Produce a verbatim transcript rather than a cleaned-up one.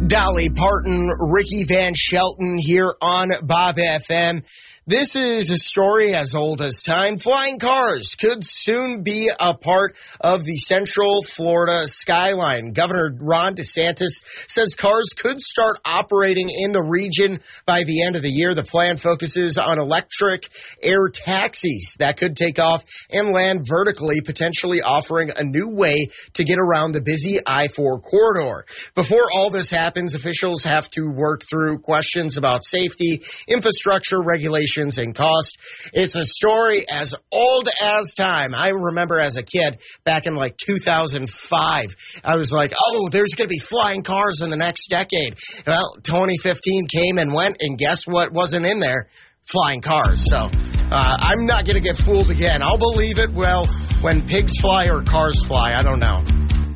Dolly Parton, Ricky Van Shelton here on Bob F M. This is a story as old as time. Flying cars could soon be a part of the Central Florida skyline. Governor Ron DeSantis says cars could start operating in the region by the end of the year. The plan focuses on electric air taxis that could take off and land vertically, potentially offering a new way to get around the busy I four corridor. Before all this happens, officials have to work through questions about safety, infrastructure, regulations, and cost. It's a story as old as time. I remember as a kid back in like two thousand five, I was like, oh, there's going to be flying cars in the next decade. Well, twenty fifteen came and went, and guess what wasn't in there? Flying cars. So uh, I'm not going to get fooled again. I'll believe it, well, when pigs fly or cars fly. I don't know.